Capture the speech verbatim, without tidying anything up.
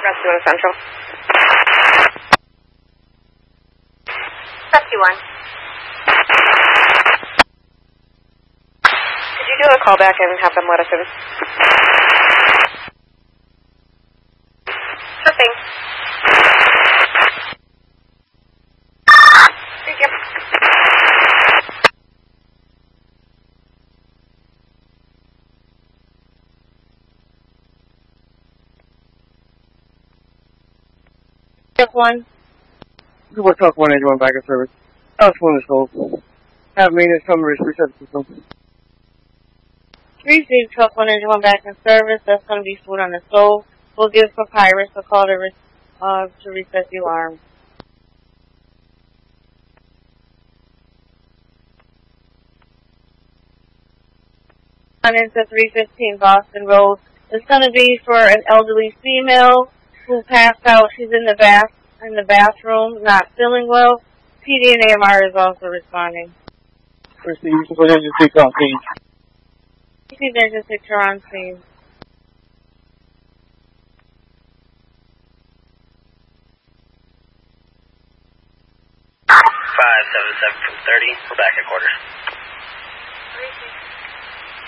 Rescue one Central. Rescue one. Could you do a call back and have them let us in? Sure thing. Thank you. F one. This is what Talk one eighty-one back in service. House one is sold. Have maintenance summary reset system. Receive truck one eighty-one back in service. That's going to be food on the stove. We'll give Papyrus a call to, re uh, to reset the alarm. On into three fifteen Boston Road. It's going to be for an elderly female who passed out. She's in the bath in the bathroom, not feeling well. P D and A M R is also responding. Receive emergency on scene. Receive emergency on scene. five seven seven from thirty. We're back at quarters.